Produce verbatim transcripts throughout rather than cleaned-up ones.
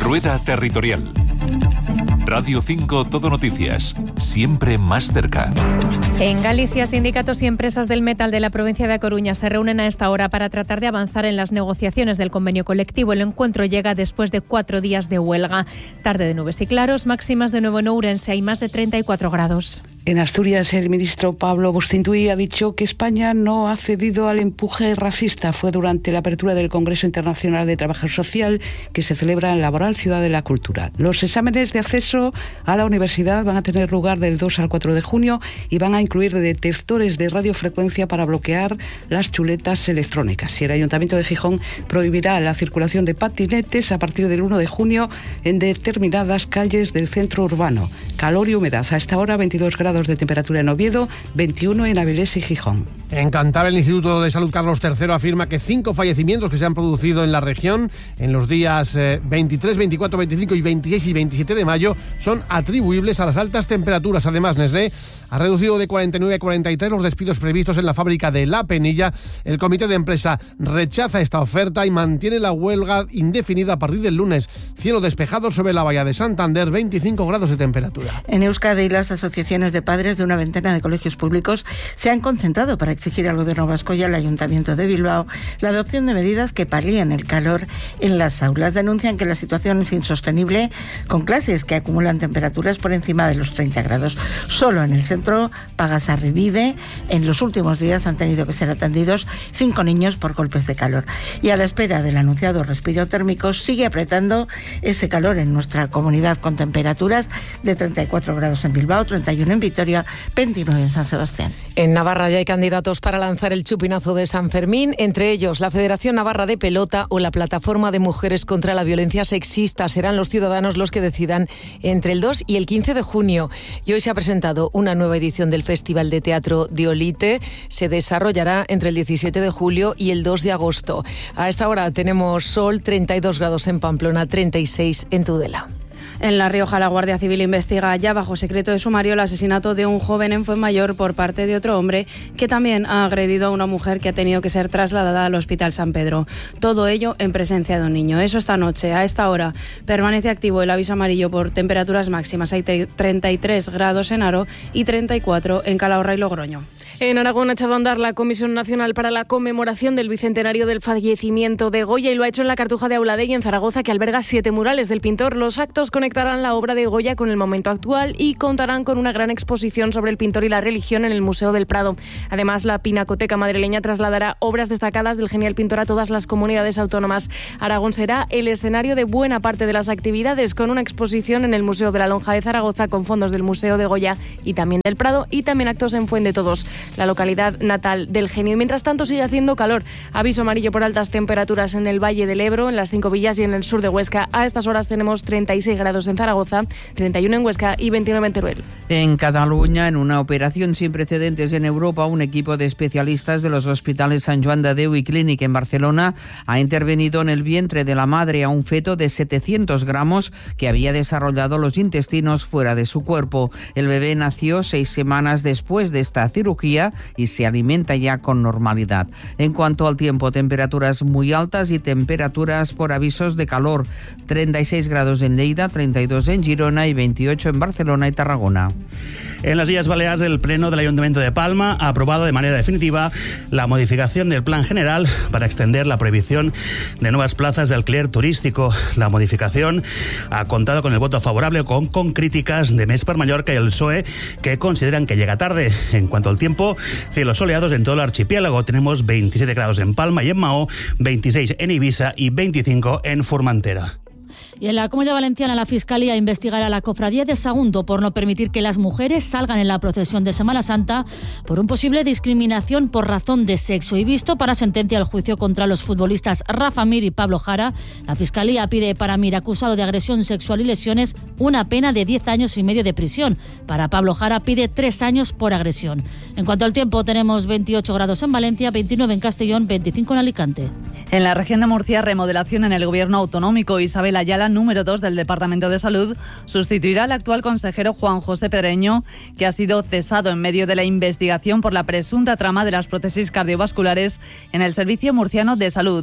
Rueda Territorial. Radio cinco Todo Noticias, siempre más cerca. En Galicia, sindicatos y empresas del metal de la provincia de A Coruña se reúnen a esta hora para tratar de avanzar en las negociaciones del convenio colectivo. El encuentro llega después de cuatro días de huelga. Tarde de nubes y claros, máximas de nuevo en Ourense, hay más de treinta y cuatro grados. En Asturias, el ministro Pablo Bustintuy ha dicho que España no ha cedido al empuje racista. Fue durante la apertura del Congreso Internacional de Trabajo Social que se celebra en Laboral Ciudad de la Cultura. Los exámenes de acceso a la universidad van a tener lugar del dos al cuatro de junio y van a incluir detectores de radiofrecuencia para bloquear las chuletas electrónicas. Y el Ayuntamiento de Gijón prohibirá la circulación de patinetes a partir del uno de junio en determinadas calles del centro urbano. Calor y humedad. A esta hora veintidós grados de temperatura en Oviedo, veintiuno en Avilés y Gijón. En Cantabria, el Instituto de Salud Carlos tercero afirma que cinco fallecimientos que se han producido en la región en los días eh, veintitrés, veinticuatro, veinticinco y veintiséis y veintisiete de mayo son atribuibles a las altas temperaturas. Además, Nestlé ha reducido de cuarenta y nueve a cuarenta y tres los despidos previstos en la fábrica de La Penilla. El comité de empresa rechaza esta oferta y mantiene la huelga indefinida a partir del lunes. Cielo despejado sobre la bahía de Santander, veinticinco grados de temperatura. En Euskadi, las asociaciones de padres de una veintena de colegios públicos se han concentrado para exigir al Gobierno vasco y al Ayuntamiento de Bilbao la adopción de medidas que palíen el calor en las aulas. Denuncian que la situación es insostenible, con clases que acumulan temperaturas por encima de los treinta grados. Solo en el centro Pagasarri-Vive, en los últimos días han tenido que ser atendidos cinco niños por golpes de calor. Y a la espera del anunciado respiro térmico, sigue apretando ese calor en nuestra comunidad, con temperaturas de treinta y cuatro grados en Bilbao, treinta y uno en Vitoria, veintinueve en San Sebastián. En Navarra ya hay candidatos para lanzar el chupinazo de San Fermín, entre ellos la Federación Navarra de Pelota o la Plataforma de Mujeres contra la Violencia Sexista. Serán los ciudadanos los que decidan entre el dos y el quince de junio. Y hoy se ha presentado una nueva edición del Festival de Teatro Diolite. Se desarrollará entre el diecisiete de julio y el dos de agosto. A esta hora tenemos sol, treinta y dos grados en Pamplona, treinta y seis en Tudela. En La Rioja, la Guardia Civil investiga ya bajo secreto de sumario el asesinato de un joven en Fuenmayor por parte de otro hombre que también ha agredido a una mujer que ha tenido que ser trasladada al Hospital San Pedro. Todo ello en presencia de un niño. Eso esta noche. A esta hora permanece activo el aviso amarillo por temperaturas máximas. Hay treinta y tres grados en Aro y treinta y cuatro en Calahorra y Logroño. En Aragón ha echado a andar la Comisión Nacional para la conmemoración del bicentenario del fallecimiento de Goya y lo ha hecho en la Cartuja de Auladey, en Zaragoza, que alberga siete murales del pintor. Los actos conectarán la obra de Goya con el momento actual y contarán con una gran exposición sobre el pintor y la religión en el Museo del Prado. Además, la Pinacoteca madrileña trasladará obras destacadas del genial pintor a todas las comunidades autónomas. Aragón será el escenario de buena parte de las actividades, con una exposición en el Museo de la Lonja de Zaragoza con fondos del Museo de Goya y también del Prado, y también actos en Fuendetodos, la localidad natal del genio. Y mientras tanto sigue haciendo calor. Aviso amarillo por altas temperaturas en el Valle del Ebro, en las Cinco Villas y en el sur de Huesca. A estas horas tenemos treinta y seis grados en Zaragoza, treinta y uno en Huesca y veintinueve en Teruel. En Cataluña, en una operación sin precedentes en Europa, un equipo de especialistas de los hospitales Sant Joan de Déu y Clínic en Barcelona ha intervenido en el vientre de la madre a un feto de setecientos gramos que había desarrollado los intestinos fuera de su cuerpo. El bebé nació seis semanas después de esta cirugía y se alimenta ya con normalidad. En cuanto al tiempo, temperaturas muy altas y temperaturas por avisos de calor. treinta y seis grados en Lleida, treinta y dos en Girona y veintiocho en Barcelona y Tarragona. En las Illes Balears, el Pleno del Ayuntamiento de Palma ha aprobado de manera definitiva la modificación del Plan General para extender la prohibición de nuevas plazas de alquiler turístico. La modificación ha contado con el voto favorable con, con críticas de Més per Mallorca y el P S O E, que consideran que llega tarde. En cuanto al tiempo, cielos soleados en todo el archipiélago. Tenemos veintisiete grados en Palma y en Mahó, veintiséis en Ibiza y veinticinco en Formentera. Y en la Comunidad Valenciana, la Fiscalía investigará a la Cofradía de Sagunto por no permitir que las mujeres salgan en la procesión de Semana Santa por un posible discriminación por razón de sexo. Y visto para sentencia el juicio contra los futbolistas Rafa Mir y Pablo Jara, la Fiscalía pide para Mir, acusado de agresión sexual y lesiones, una pena de diez años y medio de prisión. Para Pablo Jara pide tres años por agresión. En cuanto al tiempo, tenemos veintiocho grados en Valencia, veintinueve en Castellón, veinticinco en Alicante. En la región de Murcia, remodelación en el gobierno autonómico. Isabel Ayala, número dos del Departamento de Salud, sustituirá al actual consejero Juan José Pedreño, que ha sido cesado en medio de la investigación por la presunta trama de las prótesis cardiovasculares en el Servicio Murciano de Salud.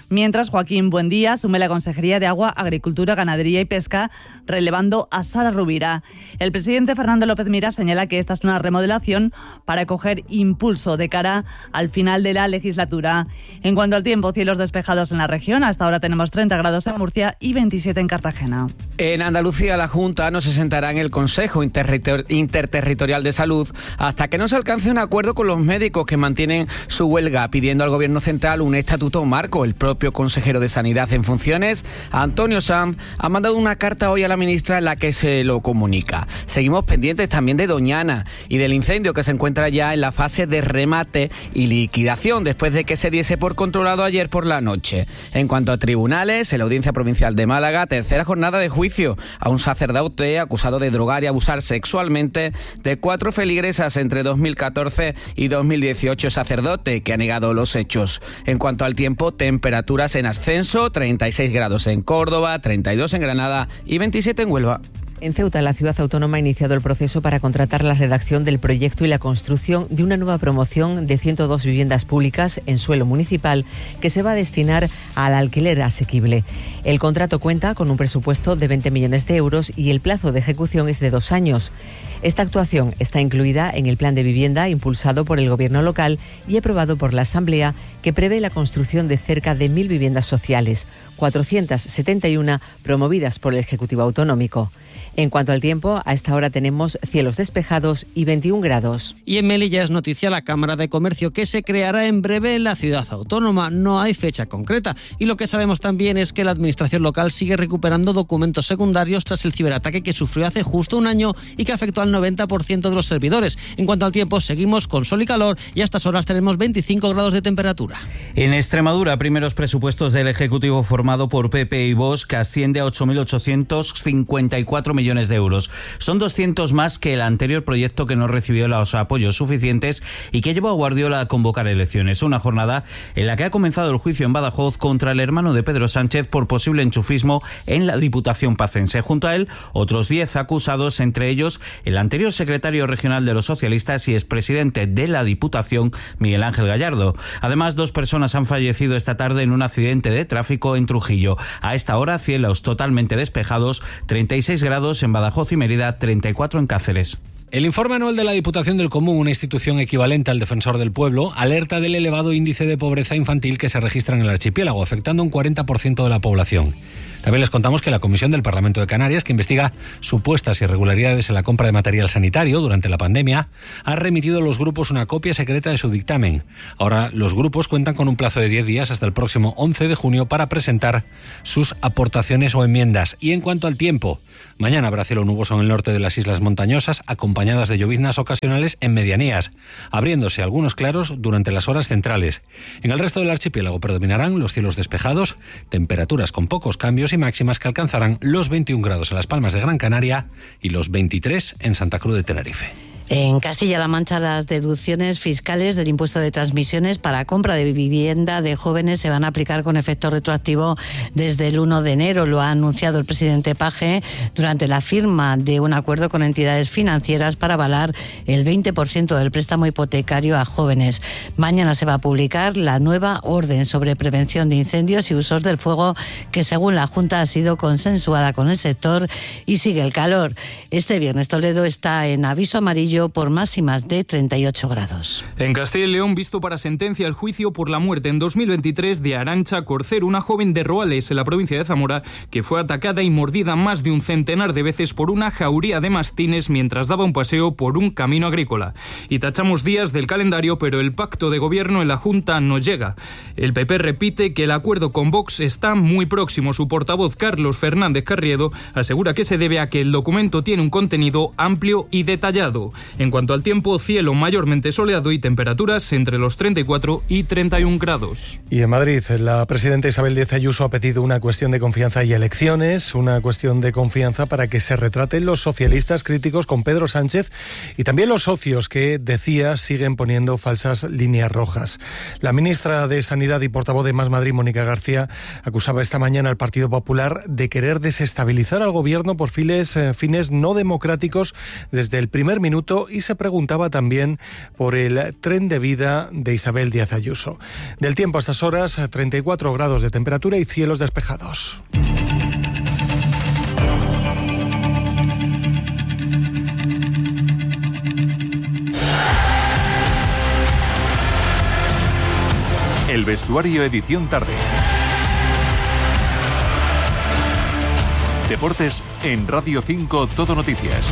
Mientras, Joaquín Buendía asume la Consejería de Agua, Agricultura, Ganadería y Pesca, relevando a Sara Rubira. El presidente Fernando López Miras señala que esta es una remodelación para coger impulso de cara al final de la legislatura. En cuanto al tiempo, cielos despejados en la región. Hasta ahora tenemos treinta grados en Murcia y veintisiete en Cartagena. En Andalucía, la Junta no se sentará en el Consejo Interter- Interterritorial de Salud hasta que no se alcance un acuerdo con los médicos que mantienen su huelga, pidiendo al Gobierno central un estatuto marco. El propio consejero de Sanidad en funciones, Antonio Sanz, ha mandado una carta hoy a la ministra en la que se lo comunica. Seguimos pendientes también de Doñana y del incendio que se encuentra ya en la fase de remate y liquidación después de que se diese por controlado ayer por la noche. En cuanto a tribunales, en la Audiencia Provincial de Málaga, tercera jornada de juicio a un sacerdote acusado de drogar y abusar sexualmente de cuatro feligresas entre dos mil catorce y dos mil dieciocho, sacerdote que ha negado los hechos. En cuanto al tiempo, temperaturas en ascenso, treinta y seis grados en Córdoba, treinta y dos en Granada y veintisiete en Huelva. En Ceuta, la ciudad autónoma ha iniciado el proceso para contratar la redacción del proyecto y la construcción de una nueva promoción de ciento dos viviendas públicas en suelo municipal que se va a destinar al alquiler asequible. El contrato cuenta con un presupuesto de veinte millones de euros y el plazo de ejecución es de dos años. Esta actuación está incluida en el plan de vivienda impulsado por el Gobierno local y aprobado por la Asamblea, que prevé la construcción de cerca de mil viviendas sociales, cuatrocientas setenta y una promovidas por el Ejecutivo Autonómico. En cuanto al tiempo, a esta hora tenemos cielos despejados y veintiún grados. Y en Melilla es noticia la Cámara de Comercio que se creará en breve en la ciudad autónoma. No hay fecha concreta y lo que sabemos también es que la administración local sigue recuperando documentos secundarios tras el ciberataque que sufrió hace justo un año y que afectó al noventa por ciento de los servidores. En cuanto al tiempo, seguimos con sol y calor y a estas horas tenemos veinticinco grados de temperatura. En Extremadura, primeros presupuestos del Ejecutivo formado por P P y Vox, que asciende a ocho mil ochocientos cincuenta y cuatro millones de euros. Son doscientos más que el anterior proyecto, que no recibió los apoyos suficientes y que llevó a Guardiola a convocar elecciones. Una jornada en la que ha comenzado el juicio en Badajoz contra el hermano de Pedro Sánchez por posible enchufismo en la Diputación pacense. Junto a él, otros diez acusados, entre ellos el anterior secretario regional de los socialistas y expresidente de la Diputación, Miguel Ángel Gallardo. Además, dos personas han fallecido esta tarde en un accidente de tráfico en Trujillo. A esta hora, cielos totalmente despejados, treinta y seis grados en Badajoz y Mérida, treinta y cuatro en Cáceres. El informe anual de la Diputación del Común, una institución equivalente al Defensor del Pueblo, alerta del elevado índice de pobreza infantil que se registra en el archipiélago, afectando un cuarenta por ciento de la población. También les contamos que la Comisión del Parlamento de Canarias, que investiga supuestas irregularidades en la compra de material sanitario durante la pandemia, ha remitido a los grupos una copia secreta de su dictamen. Ahora los grupos cuentan con un plazo de diez días hasta el próximo once de junio para presentar sus aportaciones o enmiendas. Y en cuanto al tiempo, mañana habrá cielo nuboso en el norte de las islas montañosas, acompañadas de lloviznas ocasionales en medianías, abriéndose algunos claros durante las horas centrales. En el resto del archipiélago predominarán los cielos despejados, temperaturas con pocos cambios y máximas que alcanzarán los veintiún grados en las Palmas de Gran Canaria y los veintitrés en Santa Cruz de Tenerife. En Castilla-La Mancha, las deducciones fiscales del impuesto de transmisiones para compra de vivienda de jóvenes se van a aplicar con efecto retroactivo desde el uno de enero. Lo ha anunciado el presidente Page durante la firma de un acuerdo con entidades financieras para avalar el veinte por ciento del préstamo hipotecario a jóvenes. Mañana se va a publicar la nueva orden sobre prevención de incendios y usos del fuego, que según la Junta ha sido consensuada con el sector, y sigue el calor. Este viernes Toledo está en aviso amarillo por máximas de treinta y ocho grados. En Castilla y León, visto para sentencia el juicio por la muerte en dos mil veintitrés de Arantxa Corcer, una joven de Roales, en la provincia de Zamora, que fue atacada y mordida más de un centenar de veces por una jauría de mastines mientras daba un paseo por un camino agrícola. Y tachamos días del calendario, pero el pacto de gobierno en la Junta no llega. El P P repite que el acuerdo con Vox está muy próximo. Su portavoz, Carlos Fernández Carriedo, asegura que se debe a que el documento tiene un contenido amplio y detallado. En cuanto al tiempo, cielo mayormente soleado y temperaturas entre los treinta y cuatro y treinta y un grados. Y en Madrid, la presidenta Isabel Díaz Ayuso ha pedido una cuestión de confianza y elecciones, una cuestión de confianza para que se retraten los socialistas críticos con Pedro Sánchez y también los socios que, decía, siguen poniendo falsas líneas rojas. La ministra de Sanidad y portavoz de Más Madrid, Mónica García, acusaba esta mañana al Partido Popular de querer desestabilizar al gobierno por fines, eh, fines no democráticos desde el primer minuto viento y se preguntaba también por el tren de vida de Isabel Díaz Ayuso. Del tiempo a estas horas, treinta y cuatro grados de temperatura y cielos despejados. El vestuario edición tarde. Deportes en Radio cinco Todo Noticias.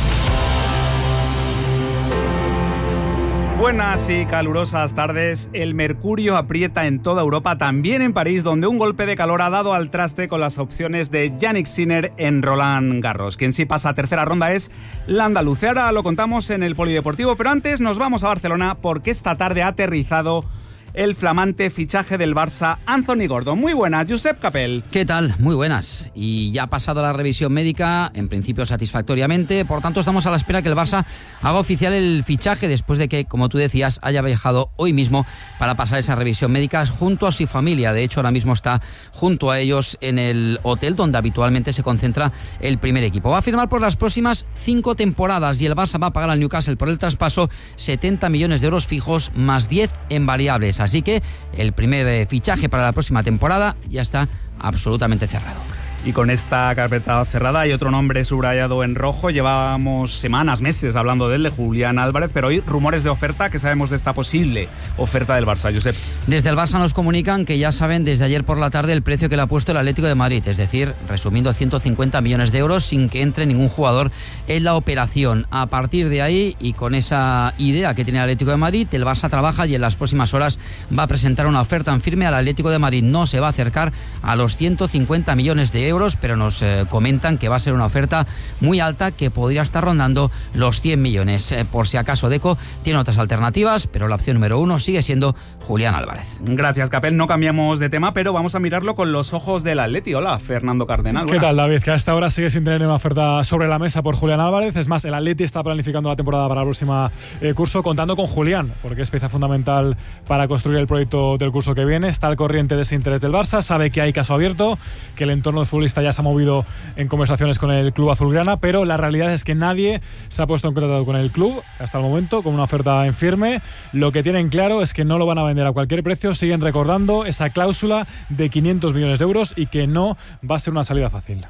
Buenas y calurosas tardes. El mercurio aprieta en toda Europa, también en París, donde un golpe de calor ha dado al traste con las opciones de Yannick Sinner en Roland Garros. Quien sí pasa a tercera ronda es la andaluza. Ahora lo contamos en el Polideportivo, pero antes nos vamos a Barcelona porque esta tarde ha aterrizado el flamante fichaje del Barça, Anthony Gordon. Muy buenas, Josep Capel. ¿Qué tal? Muy buenas. Y ya ha pasado la revisión médica, en principio satisfactoriamente. Por tanto, estamos a la espera que el Barça haga oficial el fichaje después de que, como tú decías, haya viajado hoy mismo para pasar esa revisión médica junto a su familia. De hecho, ahora mismo está junto a ellos en el hotel donde habitualmente se concentra el primer equipo. Va a firmar por las próximas cinco temporadas y el Barça va a pagar al Newcastle por el traspaso setenta millones de euros fijos más diez en variables. Así que el primer fichaje para la próxima temporada ya está absolutamente cerrado. Y con esta carpeta cerrada hay otro nombre subrayado en rojo. Llevábamos semanas, meses hablando de él, de Julián Álvarez, pero hoy rumores de oferta. ¿Qué sabemos de esta posible oferta del Barça, Josep? Desde el Barça nos comunican que ya saben desde ayer por la tarde el precio que le ha puesto el Atlético de Madrid, es decir, resumiendo, ciento cincuenta millones de euros sin que entre ningún jugador en la operación. A partir de ahí y con esa idea que tiene el Atlético de Madrid, el Barça trabaja y en las próximas horas va a presentar una oferta en firme al Atlético de Madrid. No se va a acercar a los ciento cincuenta millones de euros, pero nos eh, comentan que va a ser una oferta muy alta que podría estar rondando los cien millones. Eh, por si acaso Deco tiene otras alternativas, pero la opción número uno sigue siendo Julián Álvarez. Gracias, Capel. No cambiamos de tema, pero vamos a mirarlo con los ojos del Atleti. Hola, Fernando Cardenal. ¿Qué tal, David? Que a esta hora sigue sin tener una oferta sobre la mesa por Julián Álvarez. Es más, el Atleti está planificando la temporada para el próximo eh, curso contando con Julián, porque es pieza fundamental para construir el proyecto del curso que viene. Está al corriente de ese interés del Barça, sabe que hay caso abierto, que el entorno del futbolista ya se ha movido en conversaciones con el club azulgrana, pero la realidad es que nadie se ha puesto en contacto con el club hasta el momento con una oferta en firme. Lo que tienen claro es que no lo van a vender a cualquier precio. Siguen recordando esa cláusula de quinientos millones de euros y que no va a ser una salida fácil.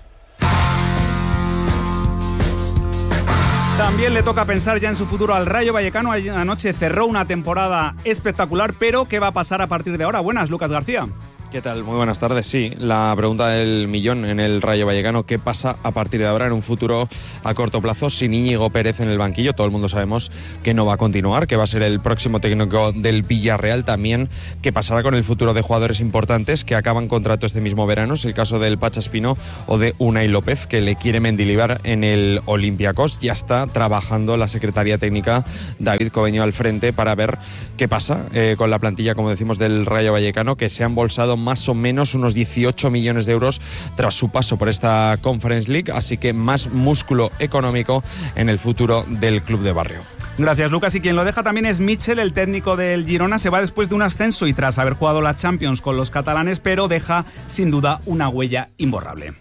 También le toca pensar ya en su futuro al Rayo Vallecano. Anoche cerró una temporada espectacular, pero ¿qué va a pasar a partir de ahora? Buenas, Lucas García. ¿Qué tal? Muy buenas tardes. Sí, la pregunta del millón en el Rayo Vallecano: ¿qué pasa a partir de ahora en un futuro a corto plazo sin Íñigo Pérez en el banquillo? Todo el mundo sabemos que no va a continuar, que va a ser el próximo técnico del Villarreal. También qué pasará con el futuro de jugadores importantes que acaban contrato este mismo verano. Es el caso del Pacha Espino o de Unai López, que le quiere Mendilibar en el Olympiacos. Ya está trabajando la secretaría técnica David Cobeño al frente para ver qué pasa eh, con la plantilla, como decimos, del Rayo Vallecano, que se ha embolsado más o menos unos dieciocho millones de euros tras su paso por esta Conference League, así que más músculo económico en el futuro del club de barrio. Gracias, Lucas. Y quien lo deja también es Michel, el técnico del Girona. Se va después de un ascenso y tras haber jugado la Champions con los catalanes, pero deja sin duda una huella imborrable.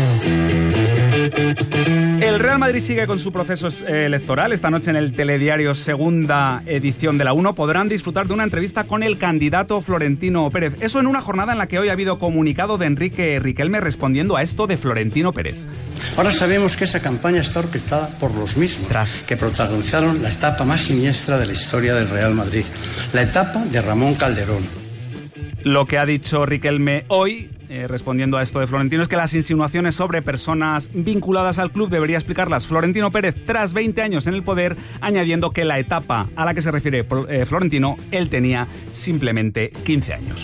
El Real Madrid sigue con su proceso electoral. Esta noche en el telediario Segunda Edición de la uno podrán disfrutar de una entrevista con el candidato Florentino Pérez. Eso en una jornada en la que hoy ha habido comunicado de Enrique Riquelme respondiendo a esto de Florentino Pérez. Ahora sabemos que esa campaña está orquestada por los mismos que protagonizaron la etapa más siniestra de la historia del Real Madrid, la etapa de Ramón Calderón. Lo que ha dicho Riquelme hoy, eh, respondiendo a esto de Florentino, es que las insinuaciones sobre personas vinculadas al club debería explicarlas Florentino Pérez tras veinte años en el poder, añadiendo que la etapa a la que se refiere eh, Florentino, él tenía simplemente quince años.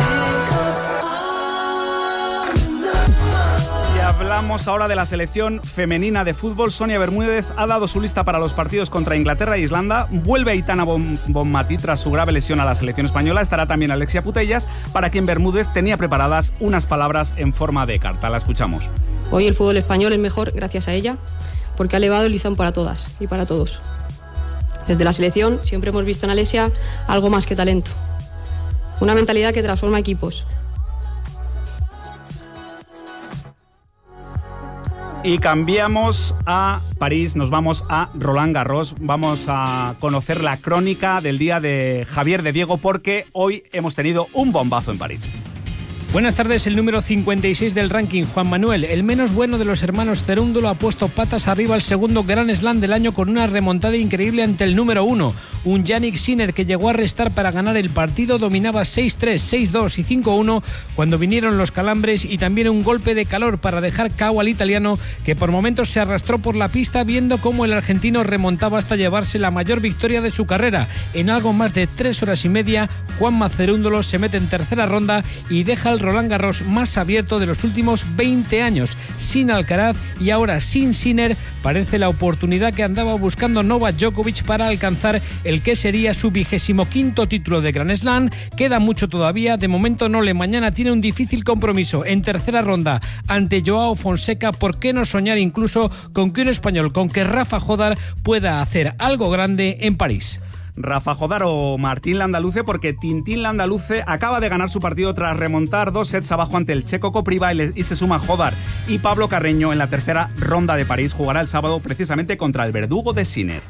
Hablamos ahora de la selección femenina de fútbol. Sonia Bermúdez ha dado su lista para los partidos contra Inglaterra e Islanda. Vuelve Aitana Bonmatí tras su grave lesión a la selección española. Estará también Alexia Putellas, para quien Bermúdez tenía preparadas unas palabras en forma de carta. La escuchamos. Hoy el fútbol español es mejor gracias a ella, porque ha elevado el listón para todas y para todos. Desde la selección siempre hemos visto en Alexia algo más que talento. Una mentalidad que transforma equipos. Y cambiamos a París, nos vamos a Roland Garros. Vamos a conocer la crónica del día de Javier de Diego porque hoy hemos tenido un bombazo en París. Buenas tardes, el número cincuenta y seis del ranking, Juan Manuel, el menos bueno de los hermanos Cerúndolo, ha puesto patas arriba al segundo Grand Slam del año con una remontada increíble ante el número uno. Un Jannik Sinner que llegó a restar para ganar el partido, dominaba seis tres, seis dos y cinco uno cuando vinieron los calambres y también un golpe de calor para dejar cao al italiano que por momentos se arrastró por la pista viendo cómo el argentino remontaba hasta llevarse la mayor victoria de su carrera. En algo más de tres horas y media, Juanma Cerúndolo se mete en tercera ronda y deja el Roland Garros más abierto de los últimos veinte años, sin Alcaraz y ahora sin Sinner. Parece la oportunidad que andaba buscando Novak Djokovic para alcanzar el que sería su vigésimo quinto título de Grand Slam. Queda mucho todavía, de momento no le. Mañana tiene un difícil compromiso en tercera ronda ante Joao Fonseca. ¿Por qué no soñar incluso con que un español, con que Rafa Jodar pueda hacer algo grande en París? Rafa Jodar o Martín Landaluce, porque Tintín Landaluce acaba de ganar su partido tras remontar dos sets abajo ante el checo Kopriva y se suma Jodar. Y Pablo Carreño en la tercera ronda de París jugará el sábado precisamente contra el verdugo de Sinner.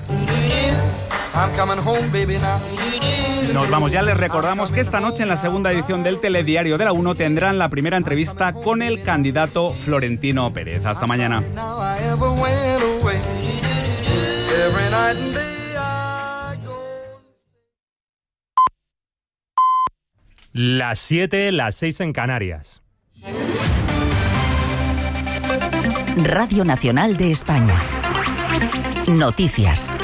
Nos vamos, ya les recordamos que esta noche en la segunda edición del Telediario de la uno tendrán la primera entrevista con el candidato Florentino Pérez. Hasta mañana. Las siete, las seis en Canarias. Radio Nacional de España. Noticias.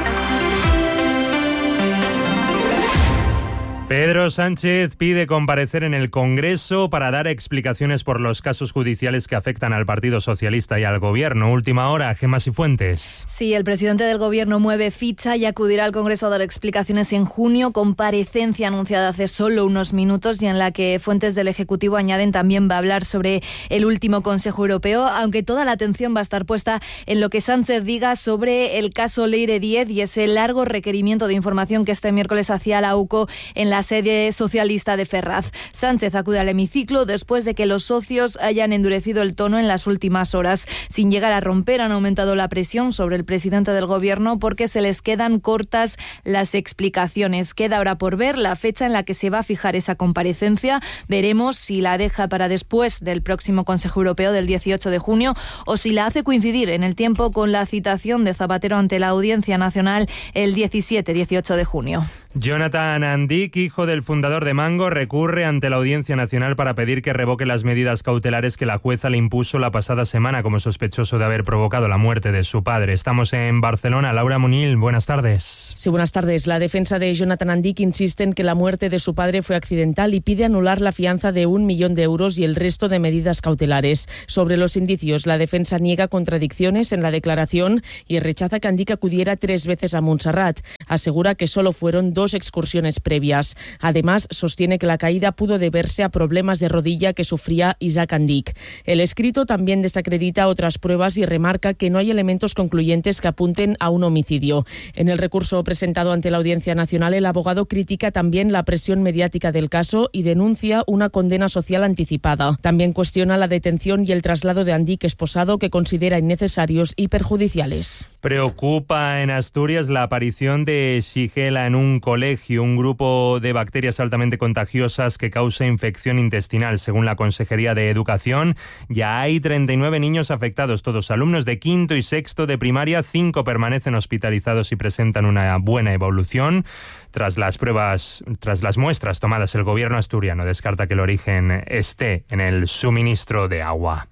Pedro Sánchez pide comparecer en el Congreso para dar explicaciones por los casos judiciales que afectan al Partido Socialista y al Gobierno. Última hora, Gemma Cifuentes. Sí, el presidente del Gobierno mueve ficha y acudirá al Congreso a dar explicaciones en junio. Comparecencia anunciada hace solo unos minutos y en la que fuentes del Ejecutivo añaden también va a hablar sobre el último Consejo Europeo, aunque toda la atención va a estar puesta en lo que Sánchez diga sobre el caso Leire diez y ese largo requerimiento de información que este miércoles hacía la U C O en la sede socialista de Ferraz. Sánchez acude al hemiciclo después de que los socios hayan endurecido el tono en las últimas horas. Sin llegar a romper, han aumentado la presión sobre el presidente del Gobierno porque se les quedan cortas las explicaciones. Queda ahora por ver la fecha en la que se va a fijar esa comparecencia. Veremos si la deja para después del próximo Consejo Europeo del dieciocho de junio o si la hace coincidir en el tiempo con la citación de Zapatero ante la Audiencia Nacional el diecisiete dieciocho de junio. Jonathan Andic, hijo del fundador de Mango, recurre ante la Audiencia Nacional para pedir que revoque las medidas cautelares que la jueza le impuso la pasada semana como sospechoso de haber provocado la muerte de su padre. Estamos en Barcelona. Laura Munil, buenas tardes. Sí, buenas tardes. La defensa de Jonathan Andic insiste en que la muerte de su padre fue accidental y pide anular la fianza de un millón de euros y el resto de medidas cautelares. Sobre los indicios, la defensa niega contradicciones en la declaración y rechaza que Andic acudiera tres veces a Montserrat. Asegura que solo fueron dos dos excursiones previas. Además, sostiene que la caída pudo deberse a problemas de rodilla que sufría Isaac Andic. El escrito también desacredita otras pruebas y remarca que no hay elementos concluyentes que apunten a un homicidio. En el recurso presentado ante la Audiencia Nacional, el abogado critica también la presión mediática del caso y denuncia una condena social anticipada. También cuestiona la detención y el traslado de Andic esposado, que considera innecesarios y perjudiciales. Preocupa en Asturias la aparición de Shigella en un colegio, un grupo de bacterias altamente contagiosas que causa infección intestinal. Según la Consejería de Educación, ya hay treinta y nueve niños afectados, todos alumnos de quinto y sexto de primaria. Cinco permanecen hospitalizados y presentan una buena evolución. Tras las pruebas, tras las muestras tomadas, el gobierno asturiano descarta que el origen esté en el suministro de agua.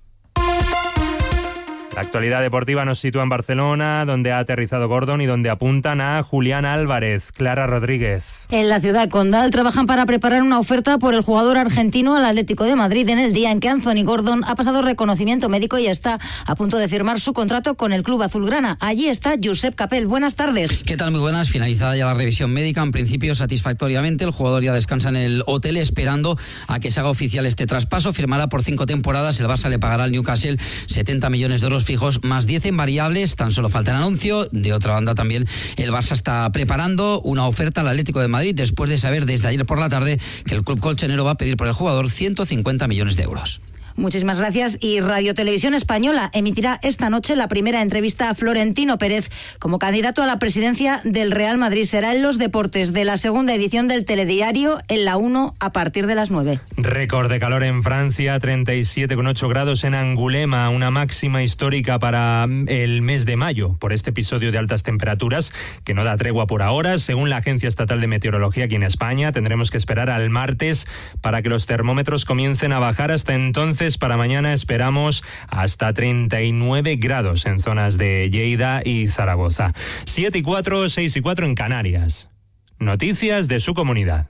La actualidad deportiva nos sitúa en Barcelona, donde ha aterrizado Gordon y donde apuntan a Julián Álvarez. Clara Rodríguez. En la ciudad condal trabajan para preparar una oferta por el jugador argentino al Atlético de Madrid en el día en que Anthony Gordon ha pasado reconocimiento médico y está a punto de firmar su contrato con el club azulgrana. Allí está Josep Capel. Buenas tardes. ¿Qué tal? Muy buenas. Finalizada ya la revisión médica, en principio satisfactoriamente. El jugador ya descansa en el hotel esperando a que se haga oficial este traspaso. Firmará por cinco temporadas. El Barça le pagará al Newcastle setenta millones de euros fijos más diez en variables. Tan solo falta el anuncio. De otra banda también el Barça está preparando una oferta al Atlético de Madrid después de saber desde ayer por la tarde que el club colchonero va a pedir por el jugador ciento cincuenta millones de euros. Muchísimas gracias. Y Radio Televisión Española emitirá esta noche la primera entrevista a Florentino Pérez como candidato a la presidencia del Real Madrid. Será en los deportes de la segunda edición del Telediario en la uno a partir de las nueve. Récord de calor en Francia, treinta y siete coma ocho grados en Angulema, una máxima histórica para el mes de mayo por este episodio de altas temperaturas que no da tregua por ahora. Según la Agencia Estatal de Meteorología aquí en España, tendremos que esperar al martes para que los termómetros comiencen a bajar. Hasta entonces, para mañana esperamos hasta treinta y nueve grados en zonas de Lleida y Zaragoza. siete y cuatro, seis y cuatro en Canarias. Noticias de su comunidad.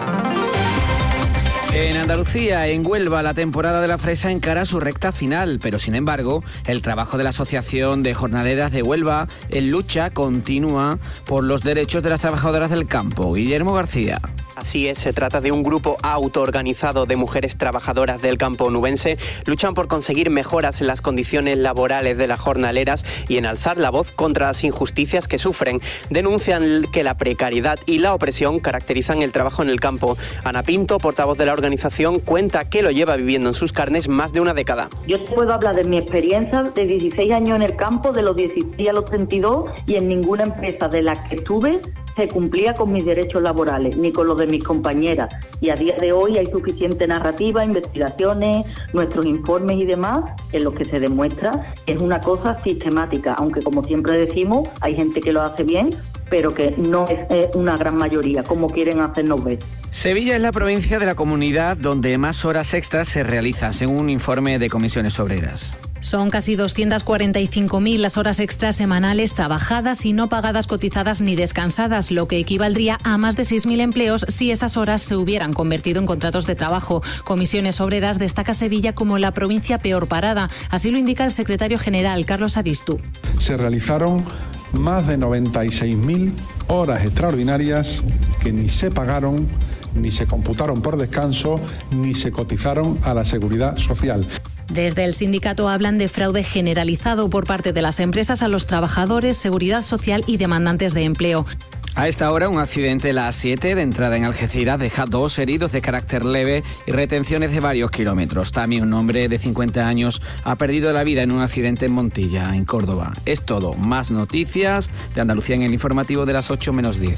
En Andalucía, en Huelva, la temporada de la fresa encara su recta final, pero sin embargo, el trabajo de la Asociación de Jornaleras de Huelva en lucha continúa por los derechos de las trabajadoras del campo. Guillermo García. Así es, se trata de un grupo autoorganizado de mujeres trabajadoras del campo onubense. Luchan por conseguir mejoras en las condiciones laborales de las jornaleras y en alzar la voz contra las injusticias que sufren. Denuncian que la precariedad y la opresión caracterizan el trabajo en el campo. Ana Pinto, portavoz de la organización, cuenta que lo lleva viviendo en sus carnes más de una década. Yo te puedo hablar de mi experiencia de dieciséis años en el campo, de los dieciséis a los treinta y dos, y en ninguna empresa de la que estuve se cumplía con mis derechos laborales, ni con los de mis compañeras. Y a día de hoy hay suficiente narrativa, investigaciones, nuestros informes y demás, en los que se demuestra que es una cosa sistemática, aunque como siempre decimos, hay gente que lo hace bien, pero que no es una gran mayoría, como quieren hacernos ver. Sevilla es la provincia de la comunidad donde más horas extras se realizan, según un informe de Comisiones Obreras. Son casi doscientas cuarenta y cinco mil las horas extras semanales trabajadas y no pagadas, cotizadas ni descansadas, lo que equivaldría a más de seis mil empleos si esas horas se hubieran convertido en contratos de trabajo. Comisiones Obreras destaca Sevilla como la provincia peor parada. Así lo indica el secretario general, Carlos Aristu. Se realizaron más de noventa y seis mil horas extraordinarias que ni se pagaron, ni se computaron por descanso, ni se cotizaron a la Seguridad Social. Desde el sindicato hablan de fraude generalizado por parte de las empresas a los trabajadores, seguridad social y demandantes de empleo. A esta hora, un accidente en la A siete de entrada en Algeciras deja dos heridos de carácter leve y retenciones de varios kilómetros. También un hombre de cincuenta años ha perdido la vida en un accidente en Montilla, en Córdoba. Es todo. Más noticias de Andalucía en el informativo de las ocho menos diez.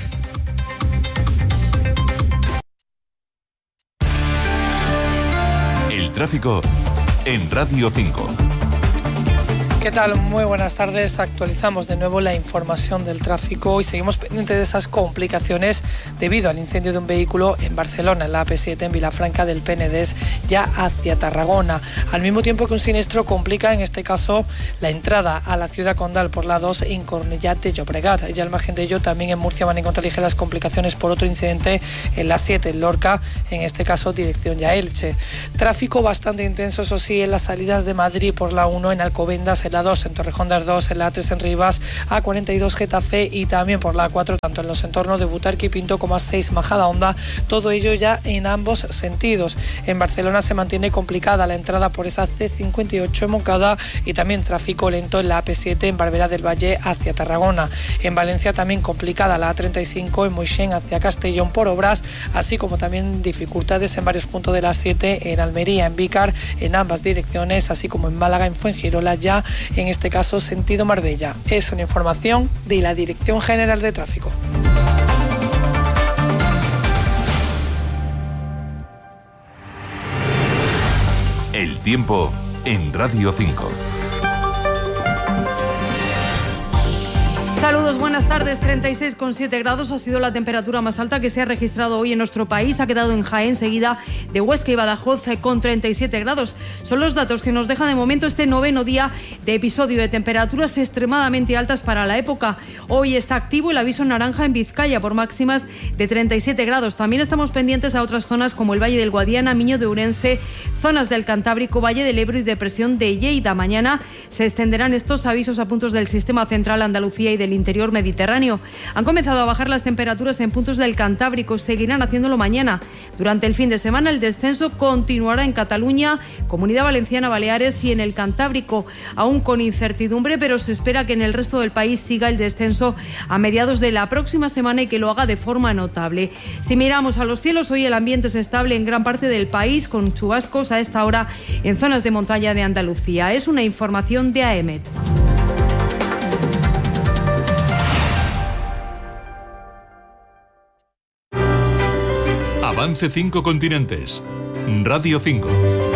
El tráfico en Radio cinco. ¿Qué tal? Muy buenas tardes. Actualizamos de nuevo la información del tráfico y seguimos pendientes de esas complicaciones debido al incendio de un vehículo en Barcelona, en la A P siete en Vilafranca del Penedès, ya hacia Tarragona. Al mismo tiempo que un siniestro complica, en este caso, la entrada a la ciudad condal por la dos en Cornellà de Llobregat. Y al margen de ello, también en Murcia van a encontrar ligeras complicaciones por otro incidente en la siete, en Lorca, en este caso dirección ya Elche. Tráfico bastante intenso, eso sí, en las salidas de Madrid por la uno, en Alcobendas, en la dos, en Torrejón de Ardoz, en la A tres en Rivas, A cuarenta y dos Getafe y también por la A cuatro, tanto en los entornos de Butarque y Pinto como A seis Majadahonda, todo ello ya en ambos sentidos. En Barcelona se mantiene complicada la entrada por esa C cincuenta y ocho en Moncada y también tráfico lento en la A P siete en Barberá del Valle hacia Tarragona. En Valencia también complicada la A treinta y cinco en Moixent hacia Castellón por obras, así como también dificultades en varios puntos de la A siete en Almería, en Vícar, en ambas direcciones, así como en Málaga, en Fuengirola, ya en este caso sentido Marbella. Es una información de la Dirección General de Tráfico. El tiempo en Radio cinco. Saludos, buenas tardes. treinta y seis coma siete grados ha sido la temperatura más alta que se ha registrado hoy en nuestro país. Ha quedado en Jaén, seguida de Huesca y Badajoz con treinta y siete grados. Son los datos que nos deja de momento este noveno día de episodio de temperaturas extremadamente altas para la época. Hoy está activo el aviso naranja en Vizcaya por máximas de treinta y siete grados. También estamos pendientes a otras zonas como el Valle del Guadiana, Miño de Urense, zonas del Cantábrico, Valle del Ebro y depresión de Lleida. Mañana se extenderán estos avisos a puntos del sistema central, Andalucía y del interior mediterráneo. Han comenzado a bajar las temperaturas en puntos del Cantábrico, seguirán haciéndolo mañana. Durante el fin de semana el descenso continuará en Cataluña, Comunidad Valenciana, Baleares y en el Cantábrico, aún con incertidumbre, pero se espera que en el resto del país siga el descenso a mediados de la próxima semana y que lo haga de forma notable. Si miramos a los cielos, hoy el ambiente es estable en gran parte del país, con chubascos a esta hora en zonas de montaña de Andalucía. Es una información de A E M E T. Avance cinco continentes. Radio cinco.